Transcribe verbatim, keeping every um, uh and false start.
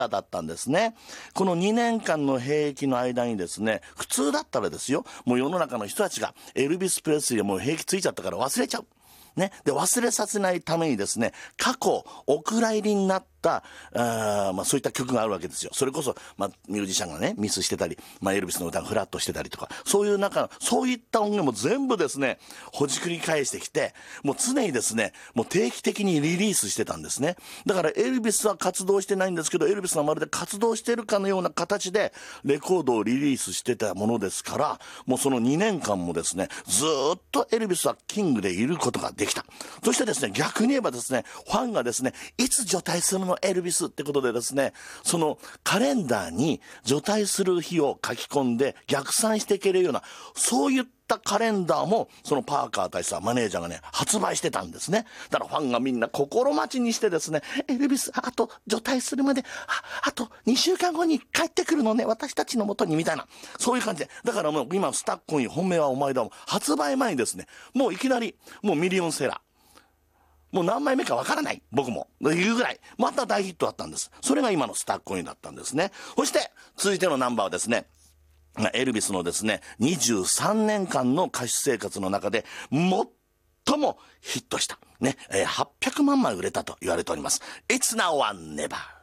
ただったんですね。このにねんかんの兵役の間にですね、普通だったらですよ、もう世の中の人たちがエルビス・プレスリーはもう兵役ついちゃったから忘れちゃう。ね。で、忘れさせないためにですね、過去、お蔵入りになった、あまあそういった曲があるわけですよ。それこそ、まあミュージシャンがね、ミスしてたり、まあエルビスの歌がフラットしてたりとか、そういう中、そういった音源も全部ですね、ほじくり返してきて、もう常にですね、もう定期的にリリースしてたんですね。だからエルビスは活動してないんですけど、エルビスはまるで活動してるかのような形で、レコードをリリースしてたものですから、もうそのにねんかんもですね、ずーっとエルビスはキングでいることができた。そしてですね、逆に言えばですね、ファンがですね、いつ除隊するのエルビスってことでですね、そのカレンダーに除隊する日を書き込んで逆算していけるような、そういったカレンダーも、そのパーカー大佐、マネージャーがね、発売してたんですね。だからファンがみんな心待ちにしてですね、エルビス、あと除隊するまで、あ、あとにしゅうかんごに帰ってくるのね、私たちの元に、みたいな。そういう感じで。だからもう今、スタッコイン、本命はお前だもん。発売前にですね、もういきなり、もうミリオンセラー。もう何枚目かわからない。僕も。いうぐらい。また大ヒットだったんです。それが今のスタッコインだったんですね。そして、続いてのナンバーはですね、エルビスのですね、にじゅうさんねんかんの歌手生活の中で、最もヒットした。ね、はっぴゃくまんまい売れたと言われております。It's Now or Never。